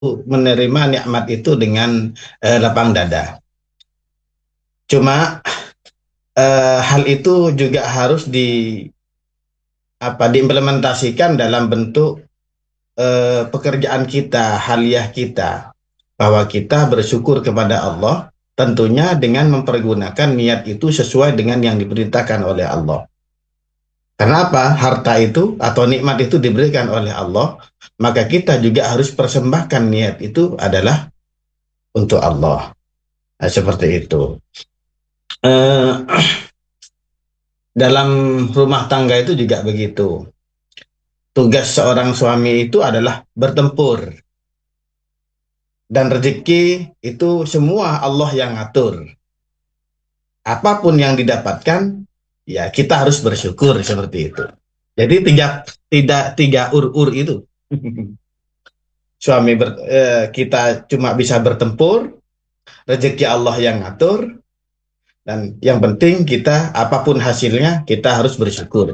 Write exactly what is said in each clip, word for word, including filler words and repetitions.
menerima nikmat itu dengan eh, lapang dada. Cuma eh, hal itu juga harus di apa diimplementasikan dalam bentuk eh, pekerjaan kita, haliah kita, bahwa kita bersyukur kepada Allah tentunya dengan mempergunakan niat itu sesuai dengan yang diperintahkan oleh Allah. Karena apa? Harta itu atau nikmat itu diberikan oleh Allah, maka kita juga harus persembahkan niat itu adalah untuk Allah. Nah, seperti itu. Eh, dalam rumah tangga itu juga begitu. Tugas seorang suami itu adalah bertempur. Dan rezeki itu semua Allah yang ngatur. Apapun yang didapatkan, ya kita harus bersyukur seperti itu. Jadi tiga, tidak tiga ur-ur itu. Suami ber, eh, kita cuma bisa bertempur, rezeki Allah yang ngatur, dan yang penting kita apapun hasilnya kita harus bersyukur.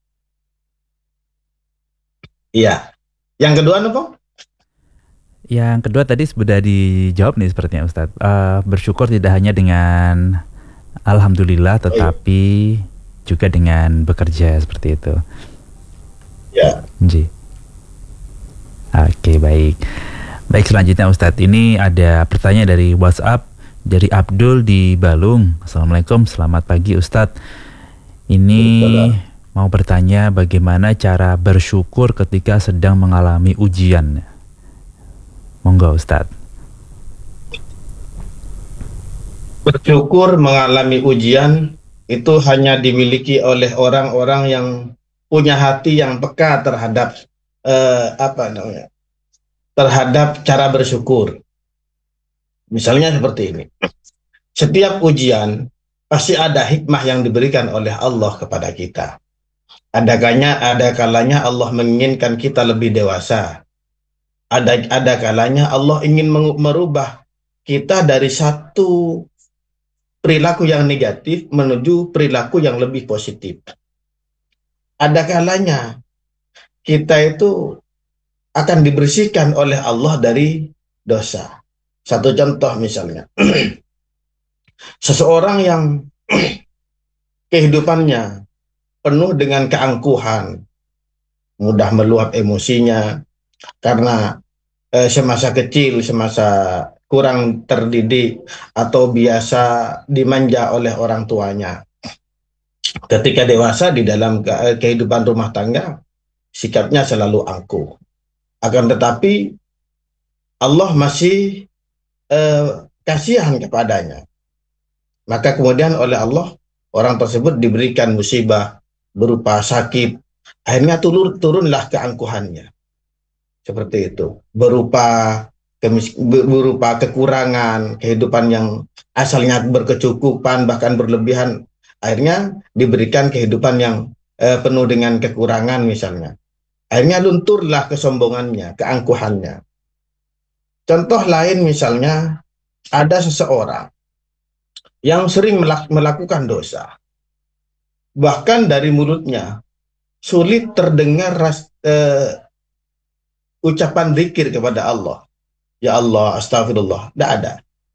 Iya. Yang kedua apa? Yang kedua tadi sudah dijawab nih sepertinya Ustadz. Eh, bersyukur tidak hanya dengan alhamdulillah Oh iya. tetapi juga dengan bekerja seperti itu. Ya. Ji. Oke, baik. Baik, selanjutnya Ustadz. Ini ada pertanyaan dari WhatsApp dari Abdul di Balung. Assalamualaikum, selamat pagi Ustadz. Ini mau bertanya bagaimana cara bersyukur ketika sedang mengalami ujian. Monggo Ustadz. Bersyukur mengalami ujian itu hanya dimiliki oleh orang-orang yang punya hati yang peka terhadap eh, apa namanya? Terhadap cara bersyukur. Misalnya seperti ini. Setiap ujian pasti ada hikmah yang diberikan oleh Allah kepada kita. Ada kalanya, ada kalanya Allah menginginkan kita lebih dewasa. Ada ada kalanya Allah ingin merubah kita dari satu perilaku yang negatif menuju perilaku yang lebih positif. Ada kalanya kita itu akan dibersihkan oleh Allah dari dosa. Satu contoh misalnya, seseorang yang kehidupannya penuh dengan keangkuhan, mudah meluap emosinya karena eh, semasa kecil, semasa kurang terdidik atau biasa dimanja oleh orang tuanya. Ketika dewasa di dalam ke kehidupan rumah tangga, sikapnya selalu angkuh. Akan tetapi Allah masih eh, kasihan kepadanya. Maka kemudian oleh Allah orang tersebut diberikan musibah berupa sakit. Akhirnya turun turunlah keangkuhannya. Seperti itu. Berupa kemis, berupa kekurangan kehidupan yang asalnya berkecukupan bahkan berlebihan, akhirnya diberikan kehidupan yang eh, penuh dengan kekurangan misalnya. Akhirnya lunturlah kesombongannya, keangkuhannya. Contoh lain misalnya ada seseorang yang sering melak melakukan dosa. Bahkan dari mulutnya sulit terdengar ras, eh, ucapan zikir kepada Allah. Ya Allah, astagfirullah. Tidak ada.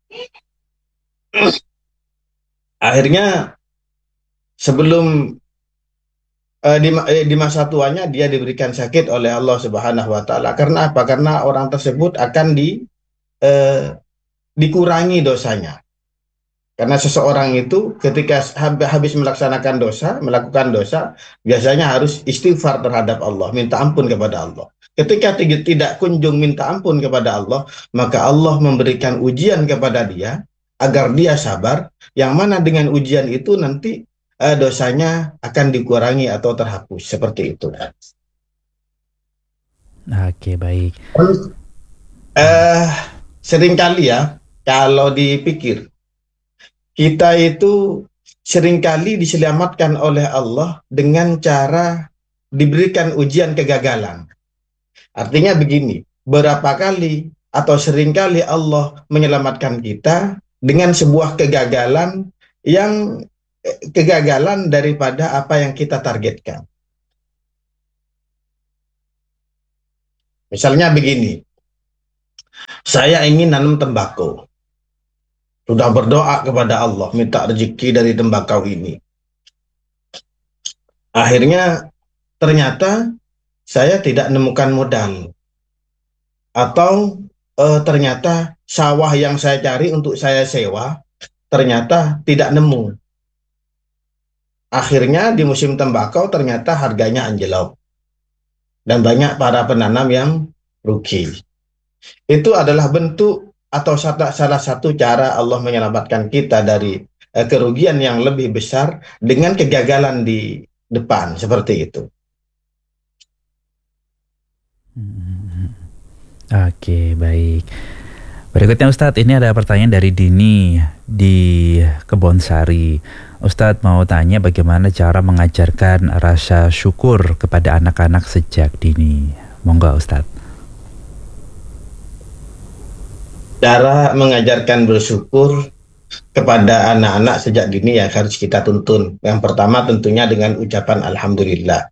Akhirnya sebelum eh, di, eh, di masa tuanya dia diberikan sakit oleh Allah Subhanahu wa taala. Karena apa? Karena orang tersebut akan di eh, dikurangi dosanya. Karena seseorang itu ketika habis melaksanakan dosa, melakukan dosa, biasanya harus istighfar terhadap Allah, minta ampun kepada Allah. Ketika tidak kunjung minta ampun kepada Allah, maka Allah memberikan ujian kepada dia agar dia sabar, yang mana dengan ujian itu nanti eh, dosanya akan dikurangi atau terhapus, seperti itu. Oke, baik. Eh, seringkali ya, kalau dipikir, kita itu seringkali diselamatkan oleh Allah dengan cara diberikan ujian kegagalan. Artinya begini, berapa kali atau seringkali Allah menyelamatkan kita dengan sebuah kegagalan yang eh, kegagalan daripada apa yang kita targetkan. Misalnya begini, saya ingin nanam tembakau. Sudah berdoa kepada Allah, minta rezeki dari tembakau ini. Akhirnya ternyata saya tidak menemukan modal. Atau eh, ternyata sawah yang saya cari untuk saya sewa, ternyata tidak nemu. Akhirnya di musim tembakau ternyata harganya anjlok. Dan banyak para penanam yang rugi. Itu adalah bentuk atau salah satu cara Allah menyelamatkan kita dari eh, kerugian yang lebih besar dengan kegagalan di depan, seperti itu. Hmm. Oke, baik. Berikutnya Ustadz, ini ada pertanyaan dari Dini di Kebonsari. Ustadz mau tanya bagaimana cara mengajarkan rasa syukur kepada anak-anak sejak dini. Monggo Ustadz. Cara mengajarkan bersyukur kepada anak-anak sejak dini yang harus kita tuntun. Yang pertama tentunya dengan ucapan Alhamdulillah.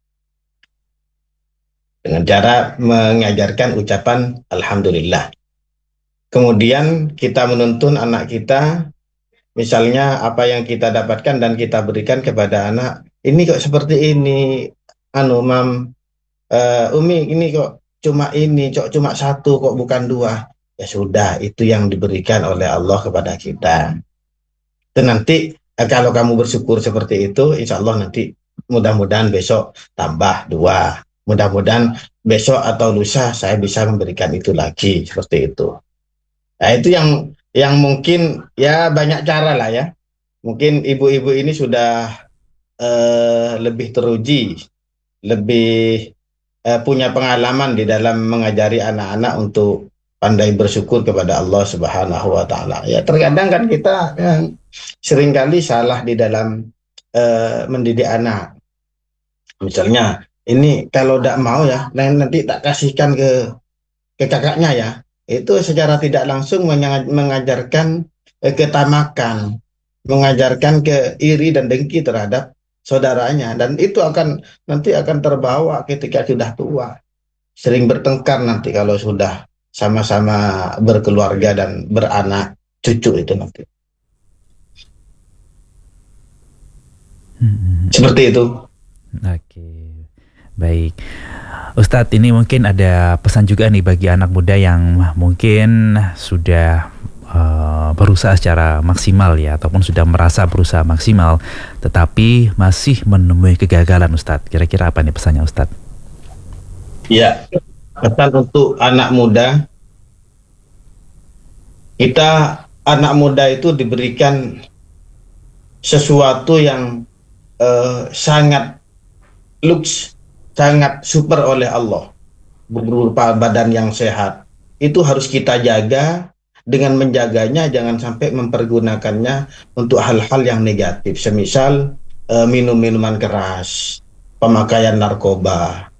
Dengan cara mengajarkan ucapan Alhamdulillah. Kemudian kita menuntun anak kita, misalnya apa yang kita dapatkan dan kita berikan kepada anak, ini kok seperti ini, anu mam, uh, Umi ini kok cuma ini, kok cuma satu, kok bukan dua. Ya sudah, itu yang diberikan oleh Allah kepada kita. Dan nanti eh, kalau kamu bersyukur seperti itu, insya Allah nanti mudah-mudahan besok tambah dua. Mudah-mudahan besok atau lusa saya bisa memberikan itu lagi, seperti itu. Nah, itu yang yang mungkin ya banyak cara lah ya. Mungkin ibu-ibu ini sudah eh, lebih teruji, lebih eh, punya pengalaman di dalam mengajari anak-anak untuk pandai bersyukur kepada Allah Subhanahu wa taala. Ya terkadang kan kita yang seringkali salah di dalam eh, mendidik anak. Misalnya, ini kalau tidak mau ya, nanti tak kasihkan ke ke kakaknya ya. Itu secara tidak langsung mengajarkan eh, ketamakan, mengajarkan ke iri dan dengki terhadap saudaranya, dan itu akan nanti akan terbawa ketika sudah tua. Sering bertengkar nanti kalau sudah sama-sama berkeluarga dan beranak cucu itu nanti. Hmm. Seperti itu. Oke, baik. Ustadz, ini mungkin ada pesan juga nih bagi anak muda yang mungkin sudah uh, berusaha secara maksimal ya, ataupun sudah merasa berusaha maksimal, tetapi masih menemui kegagalan Ustadz. Kira-kira apa nih pesannya Ustadz? Ya, pesan untuk anak muda, kita anak muda itu diberikan sesuatu yang uh, sangat lux, sangat super oleh Allah, berupa badan yang sehat. Itu harus kita jaga. Dengan menjaganya jangan sampai mempergunakannya untuk hal-hal yang negatif, semisal uh, minum-minuman keras, pemakaian narkoba.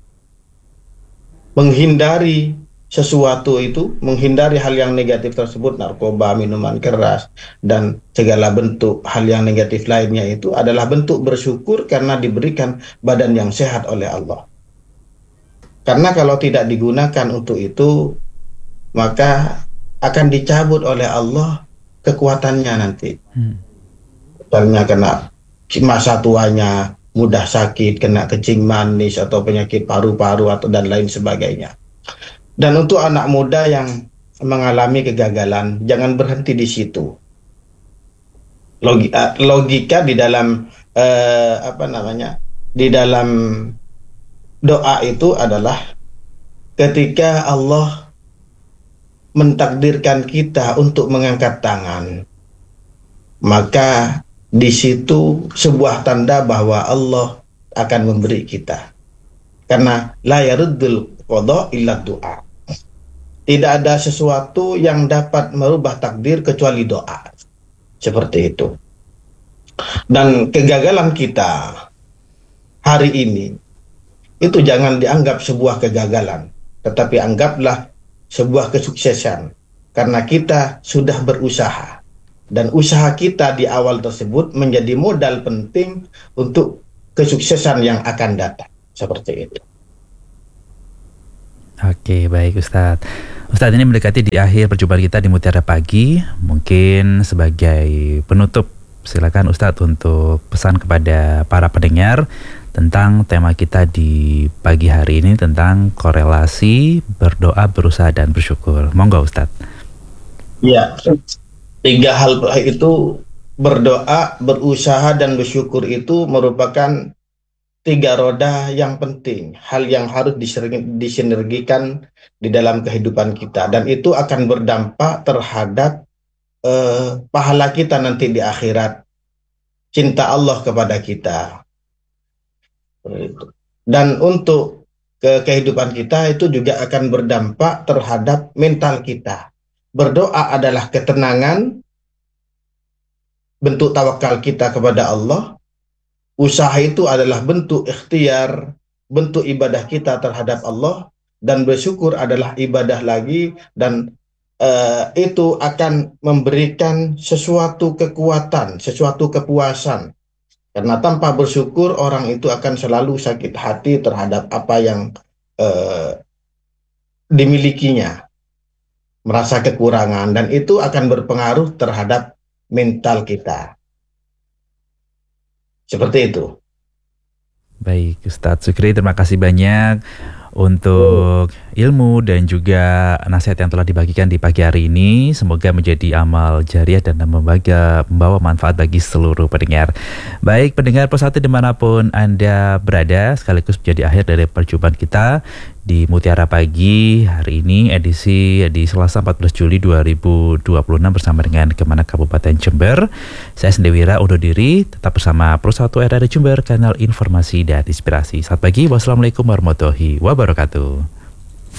Menghindari sesuatu itu, menghindari hal yang negatif tersebut, narkoba, minuman keras, dan segala bentuk hal yang negatif lainnya, itu adalah bentuk bersyukur karena diberikan badan yang sehat oleh Allah. Karena kalau tidak digunakan untuk itu, maka akan dicabut oleh Allah kekuatannya nanti. Hmm. Misalnya kena masa tuanya mudah sakit, kena kencing manis atau penyakit paru-paru atau dan lain sebagainya. Dan untuk anak muda yang mengalami kegagalan, jangan berhenti di situ. Logika, logika di dalam eh, apa namanya? Di dalam doa itu adalah ketika Allah mentakdirkan kita untuk mengangkat tangan, maka di situ sebuah tanda bahwa Allah akan memberi kita. Karena la yaruddul qada illa doa. Tidak ada sesuatu yang dapat merubah takdir kecuali doa. Seperti itu. Dan kegagalan kita hari ini itu jangan dianggap sebuah kegagalan, tetapi anggaplah sebuah kesuksesan. Karena kita sudah berusaha. Dan usaha kita di awal tersebut menjadi modal penting untuk kesuksesan yang akan datang. Seperti itu. Oke, baik Ustadz. Ustadz, ini mendekati di akhir perjumpaan kita di Mutiara Pagi. Mungkin sebagai penutup, silakan Ustadz untuk pesan kepada para pendengar tentang tema kita di pagi hari ini, tentang korelasi berdoa, berusaha, dan bersyukur. Monggo Ustadz. Ya, tiga hal itu, berdoa, berusaha, dan bersyukur itu merupakan tiga roda yang penting, hal yang harus disinergikan di dalam kehidupan kita, dan itu akan berdampak terhadap eh, pahala kita nanti di akhirat, cinta Allah kepada kita. Dan untuk ke kehidupan kita itu juga akan berdampak terhadap mental kita. Berdoa adalah ketenangan, bentuk tawakal kita kepada Allah. Usaha itu adalah bentuk ikhtiar, bentuk ibadah kita terhadap Allah, dan bersyukur adalah ibadah lagi, dan uh, itu akan memberikan sesuatu kekuatan, sesuatu kepuasan. Karena tanpa bersyukur, orang itu akan selalu sakit hati terhadap apa yang uh, dimilikinya, merasa kekurangan, dan itu akan berpengaruh terhadap mental kita. Seperti itu. Baik, Ustadz Sukri, terima kasih banyak untuk ilmu dan juga nasihat yang telah dibagikan di pagi hari ini. Semoga menjadi amal jariah dan membaga, membawa manfaat bagi seluruh pendengar. Baik, pendengar Persatu dimanapun Anda berada, sekaligus menjadi akhir dari perjumpaan kita di Mutiara Pagi hari ini, edisi di Selasa empat belas Juli dua ribu dua puluh enam, bersama dengan Kemenak Kabupaten Jember. Saya Sendewira undur diri, tetap bersama Persatu R R I Jember, kanal informasi dan inspirasi. Selamat pagi, wassalamualaikum warahmatullahi wabarakatuh.